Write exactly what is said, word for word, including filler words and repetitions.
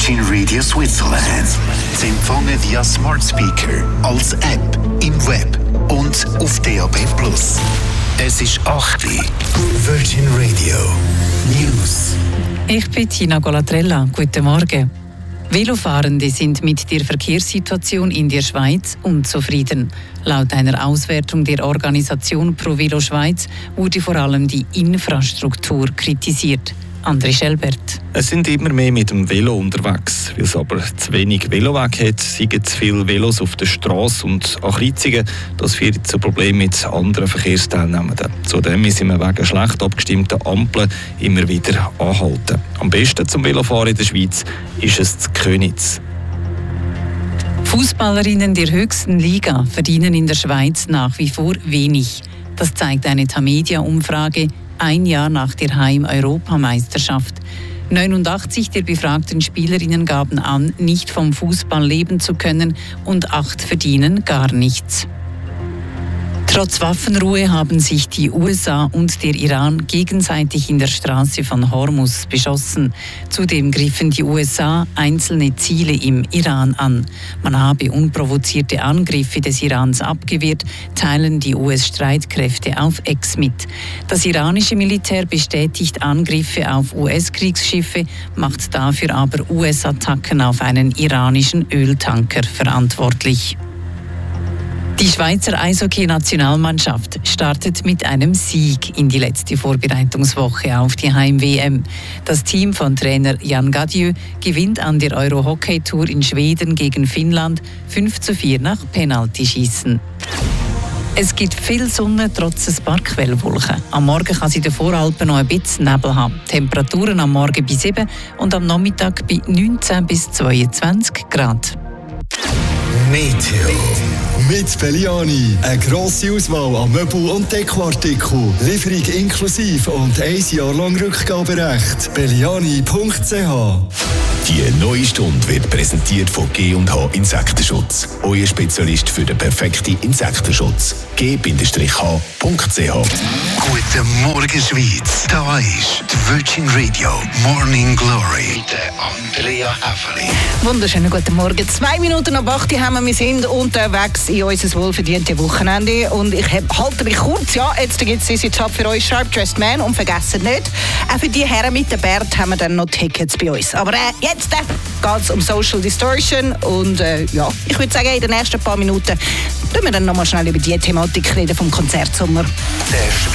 Virgin Radio Switzerland. Sie empfangen via Smart Speaker, als App, im Web und auf D A B plus. Es ist acht Uhr. Virgin Radio News. Ich bin Tina Golatrella. Guten Morgen. Velofahrende sind mit der Verkehrssituation in der Schweiz unzufrieden. Laut einer Auswertung der Organisation Pro Velo Schweiz wurde vor allem die Infrastruktur kritisiert. André Schelbert. Es sind immer mehr mit dem Velo unterwegs. Weil es aber zu wenig Velowege hat, sind zu viele Velos auf der Straße und an Kreuzungen. Das führt zu Problemen mit anderen Verkehrsteilnehmenden. Zudem müssen wir wegen schlecht abgestimmter Ampeln immer wieder anhalten. Am besten zum Velofahren in der Schweiz ist es zu Königs. Fußballerinnen der höchsten Liga verdienen in der Schweiz nach wie vor wenig. Das zeigt eine Tamedia-Umfrage ein Jahr nach der Heim-Europameisterschaft. neunundachtzig der befragten Spielerinnen gaben an, nicht vom Fußball leben zu können, und acht verdienen gar nichts. Trotz Waffenruhe haben sich die U S A und der Iran gegenseitig in der Straße von Hormuz beschossen. Zudem griffen die U S A einzelne Ziele im Iran an. Man habe unprovozierte Angriffe des Irans abgewehrt, teilen die U S-Streitkräfte auf X mit. Das iranische Militär bestätigt Angriffe auf U S-Kriegsschiffe, macht dafür aber U S-Attacken auf einen iranischen Öltanker verantwortlich. Die Schweizer Eishockey-Nationalmannschaft startet mit einem Sieg in die letzte Vorbereitungswoche auf die Heim-W M. Das Team von Trainer Jan Gadieu gewinnt an der Euro-Hockey-Tour in Schweden gegen Finnland fünf zu vier nach Penaltyschießen. Es gibt viel Sonne trotz ein paar Quellwolken. Am Morgen kann es in den Voralpen noch ein bisschen Nebel haben. Temperaturen am Morgen bei sieben und am Nachmittag bei neunzehn bis zweiundzwanzig Grad. Meteo. Mit Belliani. Eine grosse Auswahl an Möbel- und Dekoartikeln. Lieferung inklusive und ein Jahr lang Rückgaberecht. Belliani punkt c h. Die neue Stunde wird präsentiert von G und H Insektenschutz. Euer Spezialist für den perfekten Insektenschutz. G H punkt c h. Guten Morgen, Schweiz. Da ist die Virgin Radio Morning Glory mit Andrea Häfeli. Wunderschönen guten Morgen. Zwei Minuten nach acht haben wir. Wir sind unterwegs in unser wohlverdientes Wochenende. Und ich halte mich kurz. Ja, jetzt gibt es unseren Job für euch, Sharp Dressed Man. Und vergessen nicht, auch für die Herren mit dem Bart haben wir dann noch Tickets bei uns. Aber äh, jetzt äh, geht es um Social Distortion. Und äh, ja, ich würde sagen, in den nächsten paar Minuten tun wir dann nochmal schnell über die Thematik reden vom Konzertsommer. Der